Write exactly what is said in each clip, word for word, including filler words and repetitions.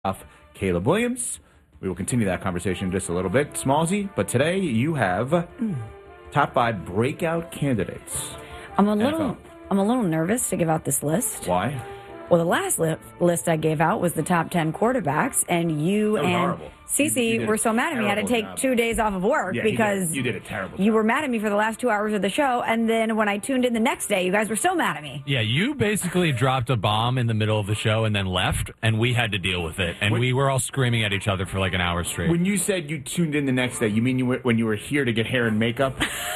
off Caleb Williams. We will continue that conversation in just a little bit, Smallsy. But today you have mm. top five breakout candidates. I'm a little, N F L. I'm a little nervous to give out this list. Why? Well, the last li- list I gave out was the top ten quarterbacks, and you and horrible. Cece were so mad at me. I had to take job. two days off of work yeah, because you did, you did a terrible you job. were mad at me for the last two hours of the show, and then when I tuned in the next day, you guys were still mad at me. Yeah, you basically dropped a bomb in the middle of the show and then left, and we had to deal with it. And when, we were all screaming at each other for like an hour straight. When you said you tuned in the next day, you mean you were, when you were here to get hair and makeup,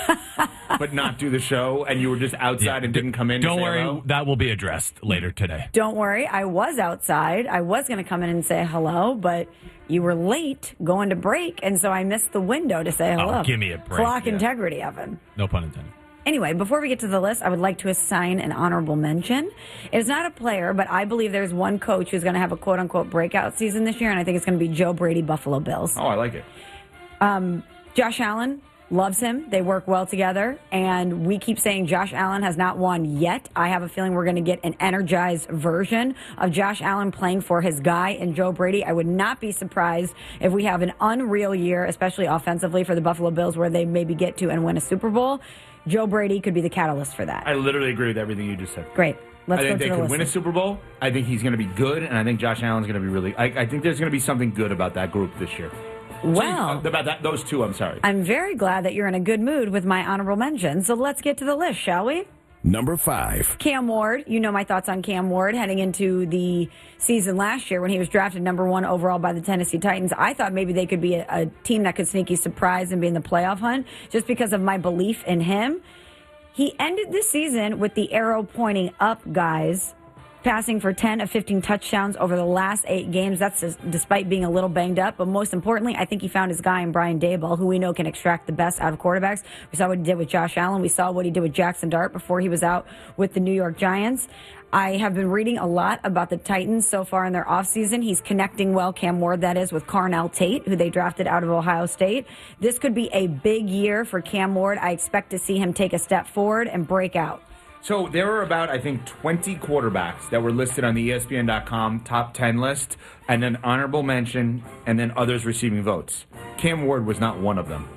but not do the show, and you were just outside yeah, and didn't come in? Don't to say worry, hello? That will be addressed later today. Don't worry, I was outside. I was going to come in and say hello, but you were late going to break, and so I missed the window to say hello. Oh, give me a break. Clock yeah. integrity, Evan. No pun intended. Anyway, before we get to the list, I would like to assign an honorable mention. It's not a player, but I believe there's one coach who's going to have a quote-unquote breakout season this year, and I think it's going to be Joe Brady, Buffalo Bills. Oh, I like it. Um, Josh Allen loves him. They work well together, and we keep saying Josh Allen has not won yet. I have a feeling we're going to get an energized version of Josh Allen playing for his guy and Joe Brady. I would not be surprised if we have an unreal year, especially offensively for the Buffalo Bills, where they maybe get to and win a Super Bowl. Joe Brady could be the catalyst for that. I literally agree with everything you just said. Great. Let's I think go to they the could list. win a Super Bowl. I think he's going to be good, and I think Josh Allen's going to be really... I, I think there's going to be something good about that group this year. Well, so, about that, those two, I'm sorry. I'm very glad that you're in a good mood with my honorable mention. So let's get to the list, shall we? Number five. Cam Ward. You know my thoughts on Cam Ward heading into the season last year when he was drafted number one overall by the Tennessee Titans. I thought maybe they could be a, a team that could sneaky surprise and be in the playoff hunt just because of my belief in him. He ended this season with the arrow pointing up, guys, passing for ten of fifteen touchdowns over the last eight games. That's just, despite being a little banged up. But most importantly, I think he found his guy in Brian Daboll, who we know can extract the best out of quarterbacks. We saw what he did with Josh Allen. We saw what he did with Jackson Dart before he was out with the New York Giants. I have been reading a lot about the Titans so far in their offseason. He's connecting well, Cam Ward, that is, with Carnell Tate, who they drafted out of Ohio State. This could be a big year for Cam Ward. I expect to see him take a step forward and break out. So there were about, I think, twenty quarterbacks that were listed on the E S P N dot com top ten list, and then honorable mention, and then others receiving votes. Cam Ward was not one of them.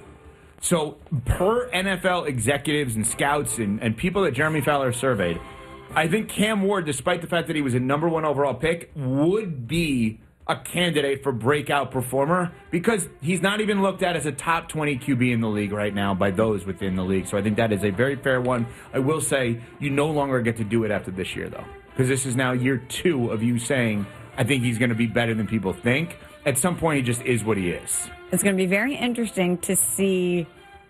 So per N F L executives and scouts and, and people that Jeremy Fowler surveyed, I think Cam Ward, despite the fact that he was a number one overall pick, would be a candidate for breakout performer because he's not even looked at as a top twenty Q B in the league right now by those within the league. So I think that is a very fair one. I will say you no longer get to do it after this year, though, because this is now year two of you saying, I think he's going to be better than people think. At some point, he just is what he is. It's going to be very interesting to see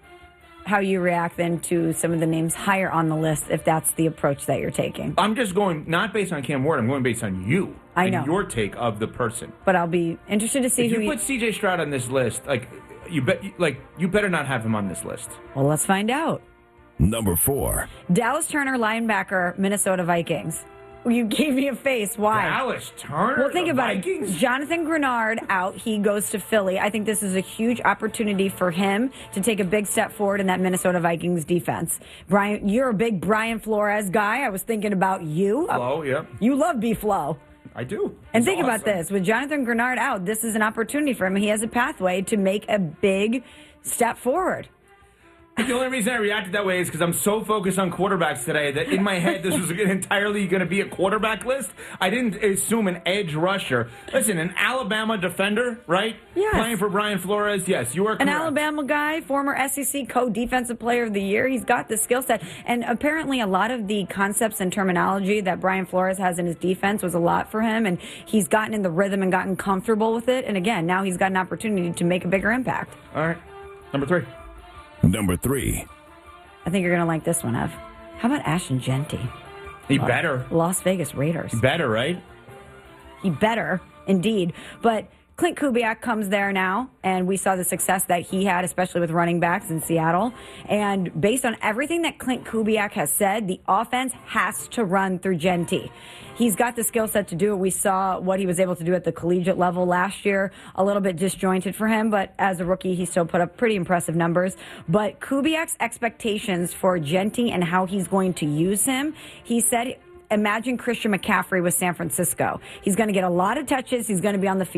how you react then to some of the names higher on the list if that's the approach that you're taking. I'm just going not based on Cam Ward. I'm going based on you. I know. And your take of the person. But I'll be interested to see if who you put C J Stroud on this list, like you bet, like you better not have him on this list. Well, let's find out. Number four. Dallas Turner, linebacker, Minnesota Vikings. You gave me a face. Why? Dallas Turner? Well, think about Vikings? it. Jonathan Grenard out. He goes to Philly. I think this is a huge opportunity for him to take a big step forward in that Minnesota Vikings defense. Brian, you're a big Brian Flores guy. I was thinking about you. Flo, yeah. You love B-Flow. I do. And He's think awesome. about this. With Jonathan Grenard out, this is an opportunity for him. He has a pathway to make a big step forward. The only reason I reacted that way is because I'm so focused on quarterbacks today that in my head this was entirely going to be a quarterback list. I didn't assume an edge rusher. Listen, an Alabama defender, right? Yes. Playing for Brian Flores, yes, you are correct. An Alabama guy, former S E C co-defensive player of the year. He's got the skill set. And apparently a lot of the concepts and terminology that Brian Flores has in his defense was a lot for him. And he's gotten in the rhythm and gotten comfortable with it. And again, now he's got an opportunity to make a bigger impact. All right. Number three. Number three. I think you're going to like this one, Ev. How about Ashton Genty? He better. Las Vegas Raiders. He better, right? He better, indeed. But Clint Kubiak comes there now, and we saw the success that he had, especially with running backs in Seattle. And based on everything that Clint Kubiak has said, the offense has to run through Genty. He's got the skill set to do it. We saw what he was able to do at the collegiate level last year, a little bit disjointed for him, but as a rookie, he still put up pretty impressive numbers. But Kubiak's expectations for Genty and how he's going to use him, he said imagine Christian McCaffrey with San Francisco. He's going to get a lot of touches. He's going to be on the field.